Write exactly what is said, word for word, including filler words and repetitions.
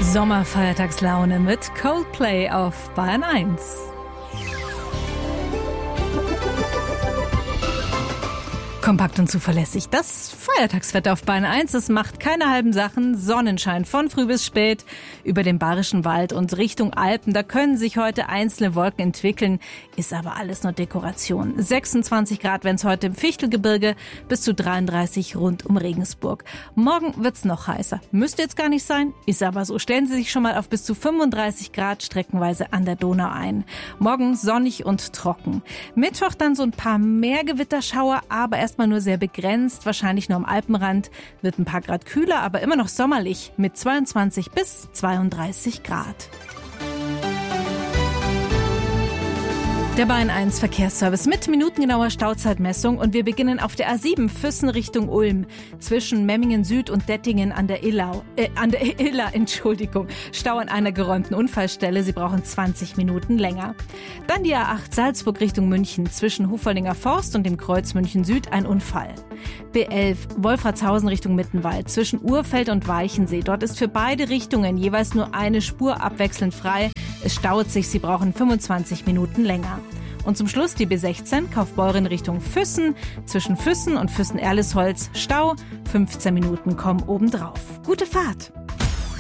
Sommerfeiertagslaune mit Coldplay auf Bayern eins. Kompakt und zuverlässig. Das Feiertagswetter auf Bayern eins. Es macht keine halben Sachen. Sonnenschein von früh bis spät über den Bayerischen Wald und Richtung Alpen. Da können sich heute einzelne Wolken entwickeln. Ist aber alles nur Dekoration. sechsundzwanzig Grad werden es heute im Fichtelgebirge, bis zu dreiunddreißig rund um Regensburg. Morgen wird's noch heißer. Müsste jetzt gar nicht sein, ist aber so. Stellen Sie sich schon mal auf bis zu fünfunddreißig Grad streckenweise an der Donau ein. Morgen sonnig und trocken. Mittwoch dann so ein paar mehr Gewitterschauer, aber erst Erstmal nur sehr begrenzt, wahrscheinlich nur am Alpenrand, wird ein paar Grad kühler, aber immer noch sommerlich mit zweiundzwanzig bis zweiunddreißig Grad. Der Bayern eins Verkehrsservice mit minutengenauer Stauzeitmessung und wir beginnen auf der A sieben Füssen Richtung Ulm zwischen Memmingen Süd und Dettingen an der Illau, äh, an der Iller, Entschuldigung. Stau an einer geräumten Unfallstelle, Sie brauchen zwanzig Minuten länger. Dann die A acht Salzburg Richtung München zwischen Hufaldinger Forst und dem Kreuz München Süd ein Unfall. B elf Wolfratshausen Richtung Mittenwald zwischen Urfeld und Weichensee. Dort ist für beide Richtungen jeweils nur eine Spur abwechselnd frei. Es staut sich, Sie brauchen fünfundzwanzig Minuten länger. Und zum Schluss die B sechzehn Kaufbeuren Richtung Füssen. Zwischen Füssen und Füssen-Erlesholz Stau. fünfzehn Minuten kommen obendrauf. Gute Fahrt!